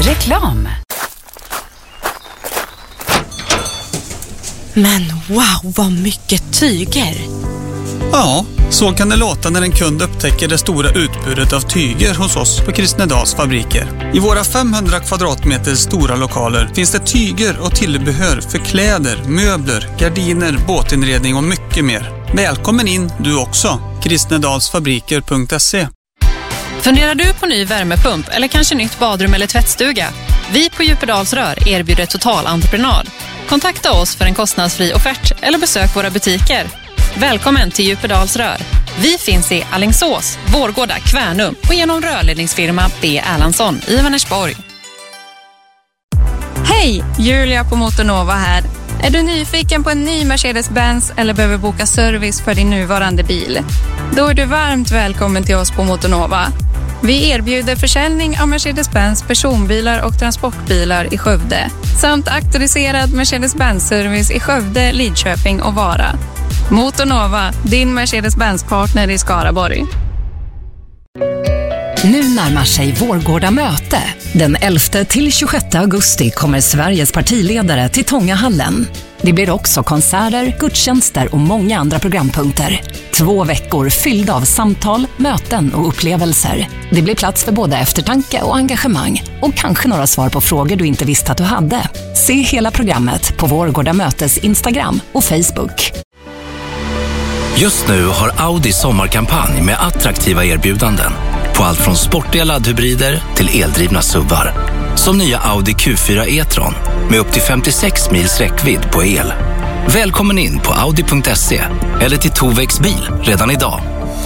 Reklam. Men wow, vad mycket tyger! Ja, så kan det låta när en kund upptäcker det stora utbudet av tyger hos oss på Kristnedals fabriker. I våra 500 kvadratmeter stora lokaler finns det tyger och tillbehör för kläder, möbler, gardiner, båtinredning och mycket mer. Välkommen in du också. Kristnedalsfabriker.se. Funderar du på ny värmepump eller kanske nytt badrum eller tvättstuga? Vi på Djupedalsrör erbjuder totalentreprenad. Kontakta oss för en kostnadsfri offert eller besök våra butiker. Välkommen till Djupedalsrör. Vi finns i Alingsås, Vårgårda, Kvärnum och genom rörledningsfirma B. Erlandsson i Vänersborg. Hej, Julia på Motornova här. Är du nyfiken på en ny Mercedes-Benz eller behöver boka service för din nuvarande bil? Då är du varmt välkommen till oss på Motornova. Vi erbjuder försäljning av Mercedes-Benz personbilar och transportbilar i Skövde samt auktoriserad Mercedes-Benz-service i Skövde, Lidköping och Vara. Motornova, din Mercedes-Benz-partner i Skaraborg. Nu närmar sig Vårgårda möte. Den 11 till 26 augusti kommer Sveriges partiledare till Tångahallen. Det blir också konserter, gudstjänster och många andra programpunkter. 2 veckor fyllda av samtal, möten och upplevelser. Det blir plats för både eftertanke och engagemang. Och kanske några svar på frågor du inte visste att du hade. Se hela programmet på Vårgårda mötes Instagram och Facebook. Just nu har Audi sommarkampanj med attraktiva erbjudanden på allt från sportiga laddhybrider till eldrivna SUVar. Som nya Audi Q4 e-tron med upp till 56 mils räckvidd på el. Välkommen in på audi.se eller till Tovex bil redan idag.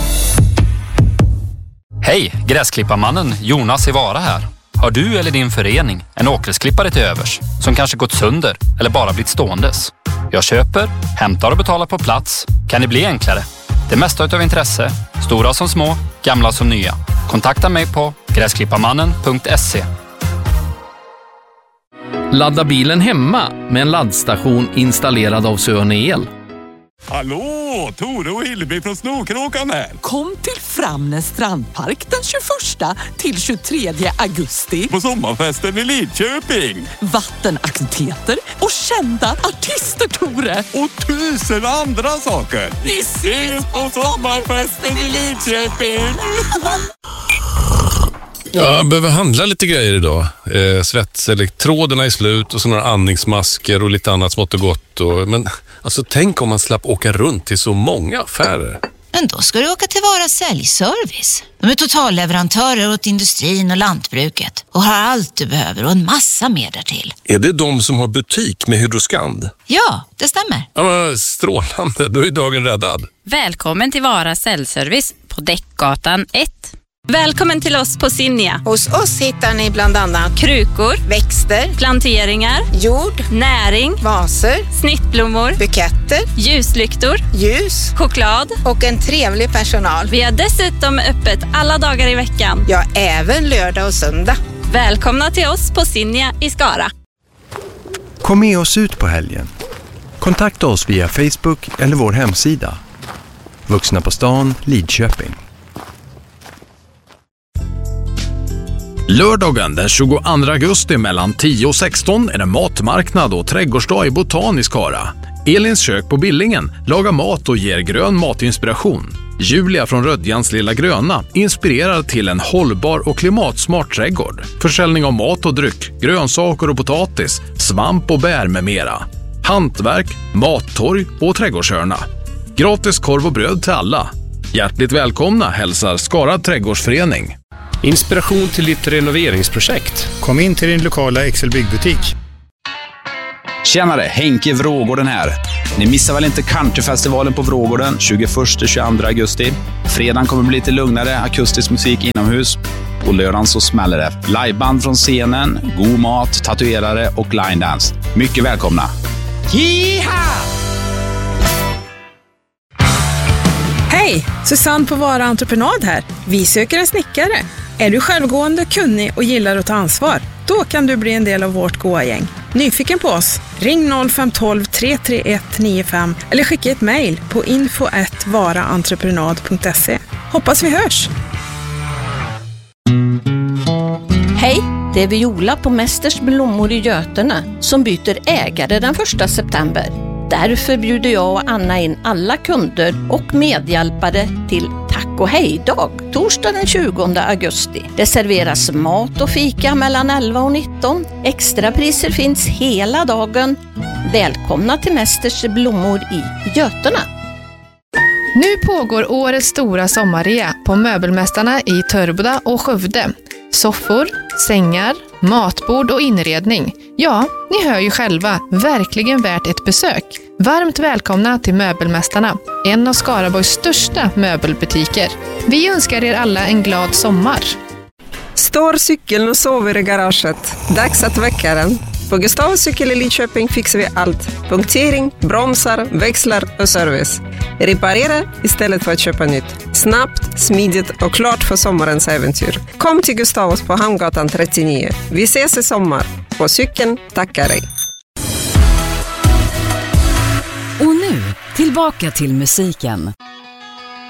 Hej, gräsklipparmannen Jonas i Vara här. Har du eller din förening en åkersklippare till övers som kanske gått sönder eller bara blivit ståendes? Jag köper, hämtar och betalar på plats. Kan det bli enklare? Det mesta utav intresse, stora som små, gamla som nya. Kontakta mig på gräsklipparmannen.se. Ladda bilen hemma med en laddstation installerad av Söne El. Hallå, Tore och Hillevi från Snorkråkan här. Kom till Framnäs strandpark den 21 till 23 augusti. På sommarfesten i Lidköping. Vattenaktiviteter och kända artister, Tore. Och 1000 andra saker. Vi ses på sommarfesten i Lidköping. Jag behöver handla lite grejer idag. Svetselektroderna är slut och så några andningsmasker och lite annat smått och gott. Men alltså, tänk om man slapp åka runt till så många affärer. Men då ska du åka till Vara säljservice. De är totalleverantörer åt industrin och lantbruket och har allt du behöver och en massa mer därtill. Är det de som har butik med Hydroskand? Ja, det stämmer. Ja, men strålande. Då är dagen räddad. Välkommen till Vara säljservice på Däckgatan 1. Välkommen till oss på Sinja. Hos oss hittar ni bland annat krukor, växter, planteringar, jord, näring, vaser, snittblommor, buketter, ljuslyktor, ljus, choklad och en trevlig personal. Vi har dessutom öppet alla dagar i veckan. Ja, även lördag och söndag. Välkomna till oss på Sinja i Skara. Kom med oss ut på helgen. Kontakta oss via Facebook eller vår hemsida. Vuxna på stan, Lidköping. Lördagen den 22 augusti mellan 10 och 16 är det matmarknad och trädgårdsdag i Botanisk Skara. Elins kök på Billingen lagar mat och ger grön matinspiration. Julia från Rödjans Lilla Gröna inspirerar till en hållbar och klimatsmart trädgård. Försäljning av mat och dryck, grönsaker och potatis, svamp och bär med mera. Hantverk, mattorg och trädgårdshörna. Gratis korv och bröd till alla. Hjärtligt välkomna hälsar Skara Trädgårdsförening. Inspiration till ditt renoveringsprojekt. Kom in till din lokala Excel byggbutik. Tjenare, Henke Vrågården här. Ni missar väl inte Countryfestivalen på Vrågården 21-22 augusti. Fredagen kommer bli lite lugnare akustisk musik inomhus. Och lördagen så smäller det. Liveband från scenen, god mat, tatuerare och line dance. Mycket välkomna. Jiha! Hej, Susanne på Vara entreprenad här. Vi söker en snickare. Är du självgående, kunnig och gillar att ta ansvar? Då kan du bli en del av vårt goa gäng. Nyfiken på oss? Ring 0512 331 95 eller skicka ett mejl på info@varaentreprenad.se. Hoppas vi hörs! Hej, Det är Viola på Mästers blommor i Götene som byter ägare den 1 september. Därför bjuder jag och Anna in alla kunder och medhjälpare till tack och hej-dag, torsdag den 20 augusti. Det serveras mat och fika mellan 11 och 19. Extra priser finns hela dagen. Välkomna till Mästers blommor i Götene. Nu pågår årets stora sommarrea på Möbelmästarna i Törboda och Skövde. Soffor, sängar, matbord och inredning. Ja, ni hör ju själva, verkligen värt ett besök. Varmt välkomna till Möbelmästarna, en av Skaraborgs största möbelbutiker. Vi önskar er alla en glad sommar. Står cykeln och sover i garaget. Dags att väcka den. På Gustavs cykel i Lidköping fixar vi allt. Punktering, bromsar, växlar och service. Reparera istället för att köpa nytt. Snabbt, smidigt och klart för sommarens äventyr. Kom till Gustavs på Hamngatan 39. Vi ses i sommar. På cykeln tackar dig. Och nu, tillbaka till musiken.